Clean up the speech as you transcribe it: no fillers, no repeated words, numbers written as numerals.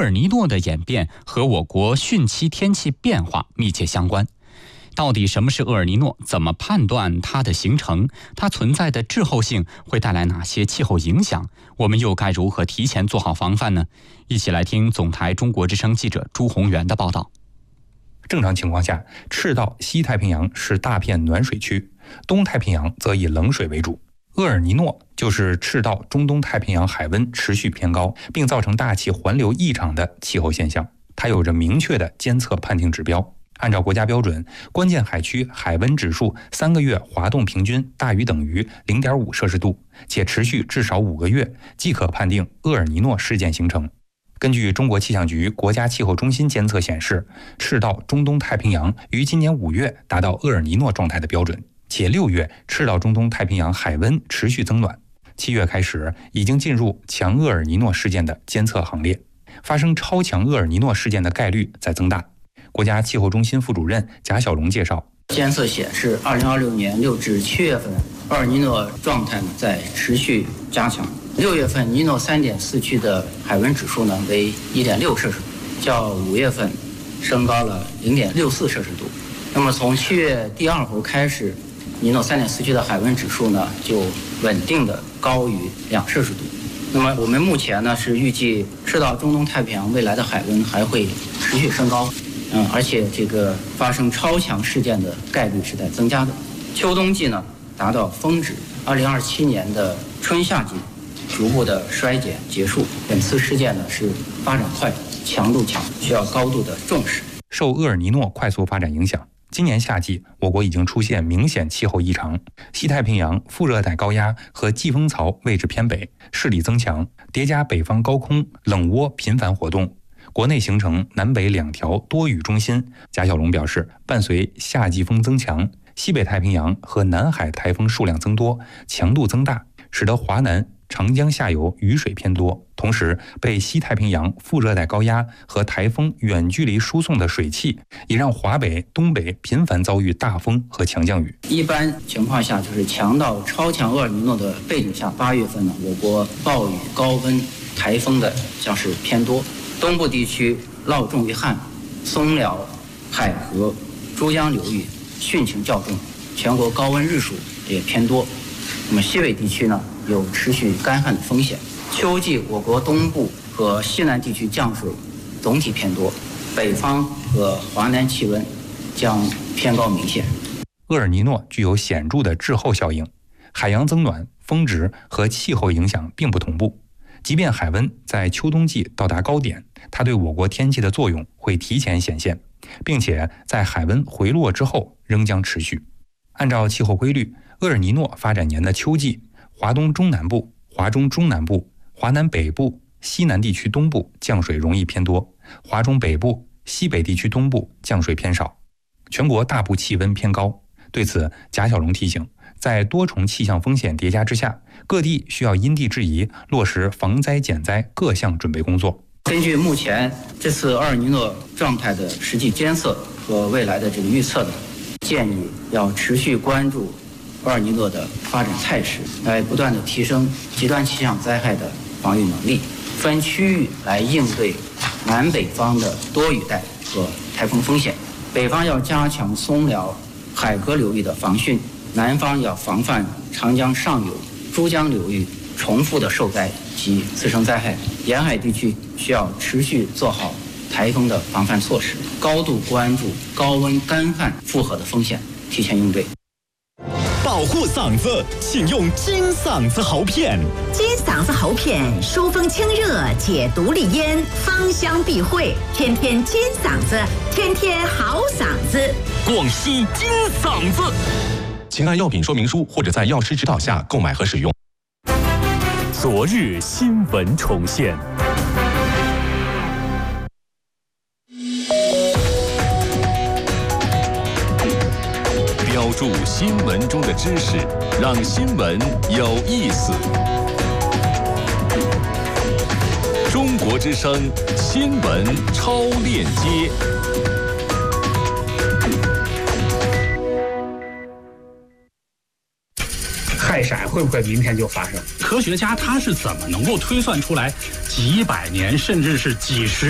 尔尼诺的演变和我国汛期天气变化密切相关。到底什么是厄尔尼诺？怎么判断它的形成？它存在的滞后性会带来哪些气候影响？我们又该如何提前做好防范呢？一起来听总台中国之声记者朱宏元的报道。 正常情况下，赤道西太平洋是大片暖水区，东太平洋则以冷水为主。厄尔尼诺就是赤道中东太平洋海温持续偏高，并造成大气环流异常的气候现象。它有着明确的监测判定指标。按照国家标准，关键海区海温指数3个月滑动平均大于等于 0.5 摄氏度，且持续至少5个月，即可判定厄尔尼诺事件形成。根据中国气象局国家气候中心监测显示，赤道中东太平洋于今年5月达到厄尔尼诺状态的标准，且6月赤道中东太平洋海温持续增暖，7月开始已经进入强厄尔尼诺事件的监测行列，发生超强厄尔尼诺事件的概率在增大。国家气候中心副主任贾小龙介绍， 监测显示2026年6至7月份厄尔尼诺状态在持续加强。6月份尼诺3.4区的海温指数为 1.6 摄氏度，较5月份升高了 0.64 摄氏度。那么从7月第2周开始，尼诺3.4区的海温指数就稳定的高于2摄氏度。那么我们目前是预计赤道中东太平洋未来的海温还会持续升高，而且这个发生超强事件的概率是在增加的。秋冬季达到峰值，2027年的春夏季逐步的衰减结束。本次事件是发展快、强度强，需要高度的重视。 受厄尔尼诺快速发展影响，今年夏季我国已经出现明显气候异常，西太平洋副热带高压和季风槽位置偏北，势力增强，叠加北方高空冷涡频繁活动，国内形成南北2条多雨中心。贾小龙表示，伴随夏季风增强，西北太平洋和南海台风数量增多，强度增大，使得华南长江下游雨水偏多，同时被西太平洋副热带高压和台风远距离输送的水汽，也让华北、东北频繁遭遇大风和强降雨。 一般情况下，就是强到超强厄尔尼诺的背景下，8月份我国暴雨、高温、台风的将是偏多。东部地区涝重于旱，松辽、海河、珠江流域汛情较重，全国高温日数也偏多。那么西北地区有持续干旱的风险。秋季我国东部和西南地区降水总体偏多，北方和华南气温将偏高明显。 厄尔尼诺具有显著的滞后效应，海洋增暖、峰值和气候影响并不同步。即便海温在秋冬季到达高点，它对我国天气的作用会提前显现，并且在海温回落之后仍将持续。按照气候规律，厄尔尼诺发展年的秋季，华东中南部、华中中南部、华南北部、西南地区东部降水容易偏多，华中北部、西北地区东部降水偏少，全国大部气温偏高。对此，贾小龙提醒，在多重气象风险叠加之下，各地需要因地制宜，落实防灾减灾各项准备工作。 根据目前这次厄尔尼诺状态的实际监测和未来的这个预测建议要持续关注厄尔尼诺的发展态势，来不断的提升极端气象灾害的防御能力，分区域来应对南北方的多雨带和台风风险。北方要加强松辽、海河流域的防汛，南方要防范长江上游、珠江流域重复的受灾及次生灾害。沿海地区需要持续做好台风的防范措施，高度关注高温干旱复合的风险，提前应对。 保护嗓子，请用金嗓子喉片。 金嗓子喉片疏风清热，解毒利咽，芳香避秽，天天金嗓子，天天好嗓子。 广西金嗓子，请按药品说明书或者在药师指导下购买和使用。昨日新闻重现。标注新闻中的知识，让新闻有意思。中国之声新闻超链接。 氦闪会不会明天就发生？ 科学家他是怎么能够推算出来几百年甚至是几十